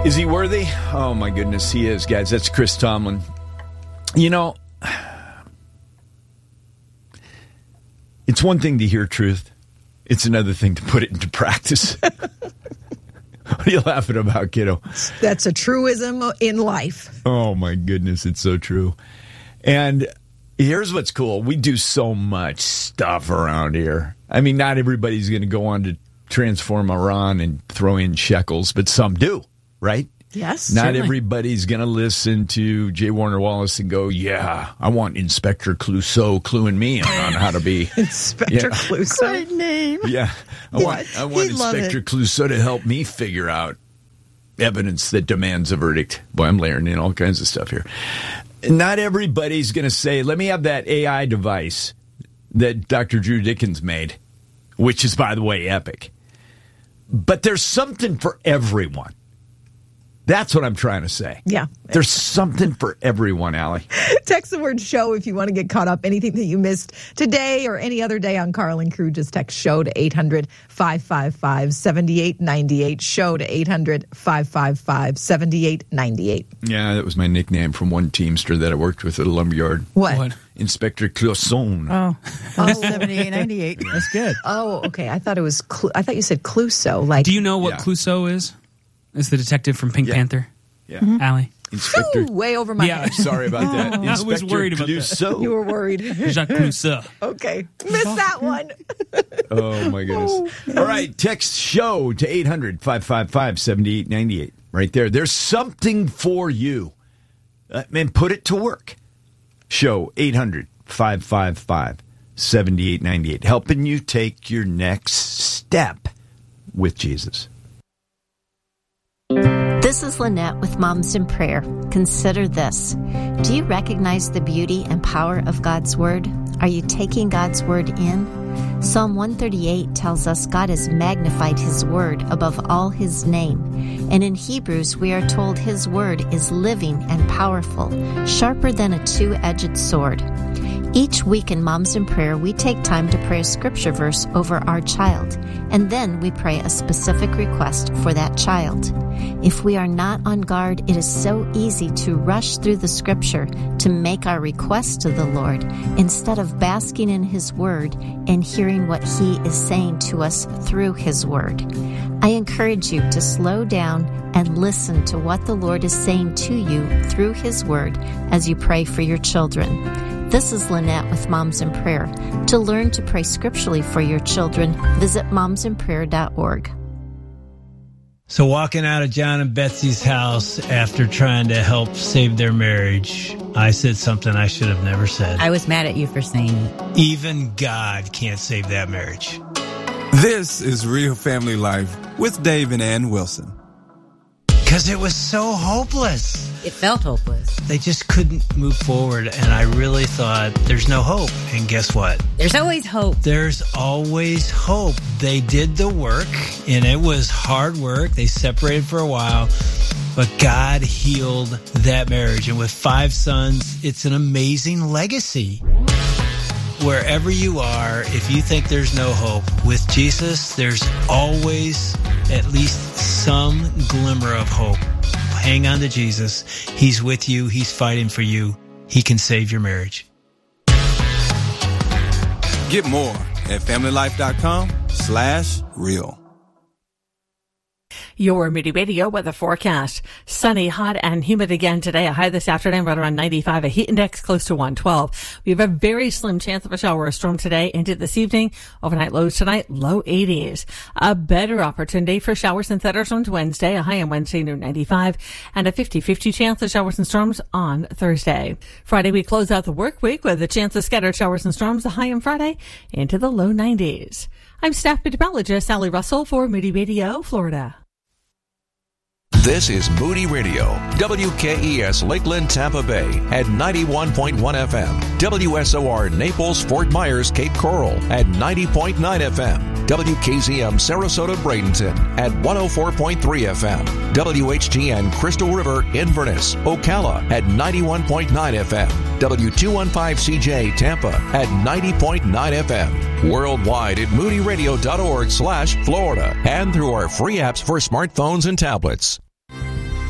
Is he worthy? Oh, my goodness, he is, guys. That's Chris Tomlin. You know, it's one thing to hear truth. It's another thing to put it into practice. What are you laughing about, kiddo? That's a truism in life. Oh, my goodness, it's so true. And here's what's cool. We do so much stuff around here. I mean, not everybody's going to go on to transform Iran and throw in shekels, but some do, right? Yes. Not certainly. everybody's going to listen to J. Warner Wallace and go, yeah, I want Inspector Clouseau cluing me in on how to be. Inspector Clouseau. Great name. Yeah. I want Inspector Clouseau to help me figure out evidence that demands a verdict. Boy, I'm layering in all kinds of stuff here. Not everybody's going to say, let me have that AI device that Dr. Drew Dickens made, which is, by the way, epic. But there's something for everyone. That's what I'm trying to say. Yeah. There's something for everyone, Allie. Text the word show if you want to get caught up. Anything that you missed today or any other day on Carl and Crew, just text show to 800-555-7898. Show to 800-555-7898. Yeah, that was my nickname from one Teamster that I worked with at a lumberyard. What? Inspector Clouseau. Oh, 7898. That's good. Oh, okay. I thought it was. I thought you said Clouseau. Like, do you know what Clouseau is? Is the detective from Pink Panther? Yeah. Allie. Inspector. Way over my head. Sorry about that. I was worried about that. You were worried. Jacques Clouseau. Okay. Missed that one. Oh, my goodness. All right. Text show to 800-555-7898. Right there. There's something for you. And put it to work. Show 800-555-7898. Helping you take your next step with Jesus. This is Lynette with Moms in Prayer. Consider this. Do you recognize the beauty and power of God's Word? Are you taking God's Word in? Psalm 138 tells us God has magnified His Word above all His name. And in Hebrews, we are told His Word is living and powerful, sharper than a two-edged sword. Each week in Moms in Prayer, we take time to pray a scripture verse over our child, and then we pray a specific request for that child. If we are not on guard, it is so easy to rush through the scripture to make our request to the Lord instead of basking in His Word and hearing what He is saying to us through His Word. I encourage you to slow down and listen to what the Lord is saying to you through His Word as you pray for your children. This is Lynette with Moms in Prayer. To learn to pray scripturally for your children, visit momsinprayer.org. So walking out of John and Betsy's house after trying to help save their marriage, I said something I should have never said. I was mad at you for saying it. Even God can't save that marriage. This is Real Family Life with Dave and Ann Wilson. Because it was so hopeless. It felt hopeless. They just couldn't move forward, and I really thought, there's no hope. And guess what? There's always hope. There's always hope. They did the work, and it was hard work. They separated for a while, but God healed that marriage. And with 5 sons, it's an amazing legacy. Wherever you are, if you think there's no hope, with Jesus, there's always at least some glimmer of hope. Hang on to Jesus. He's with you. He's fighting for you. He can save your marriage. Get more at familylife.com/real. Your Moody Radio weather forecast. Sunny, hot, and humid again today. A high this afternoon right around 95. A heat index close to 112. We have a very slim chance of a shower or storm today into this evening. Overnight lows tonight, low 80s. A better opportunity for showers and thunderstorms Wednesday. A high on Wednesday near 95. And a 50-50 chance of showers and storms on Thursday. Friday, we close out the work week with a chance of scattered showers and storms. A high on Friday into the low 90s. I'm staff meteorologist Sally Russell for Moody Radio, Florida. This is Moody Radio, WKES Lakeland, Tampa Bay at 91.1 FM, WSOR Naples, Fort Myers, Cape Coral at 90.9 FM, WKZM Sarasota, Bradenton at 104.3 FM, WHTN Crystal River, Inverness, Ocala at 91.9 FM, W215CJ Tampa at 90.9 FM, worldwide at moodyradio.org/Florida, and through our free apps for smartphones and tablets.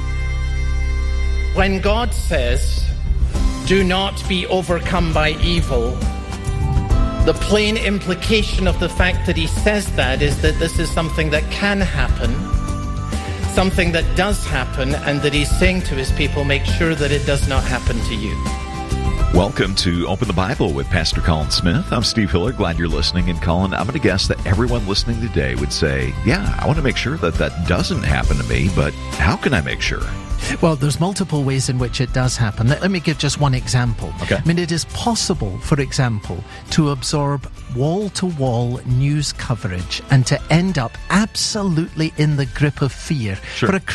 when God says, do not be overcome by evil, the plain implication of the fact that he says that is that this is something that can happen, something that does happen, and that he's saying to his people, make sure that it does not happen to you. Welcome to Open the Bible with Pastor Colin Smith. I'm Steve Hiller. Glad you're listening. And Colin, I'm going to guess that everyone listening today would say, yeah, I want to make sure that that doesn't happen to me, but how can I make sure? Well, there's multiple ways in which it does happen. Let me give just one example. Okay. I mean, it is possible, for example, to absorb wall-to-wall news coverage and to end up absolutely in the grip of fear. Sure. For a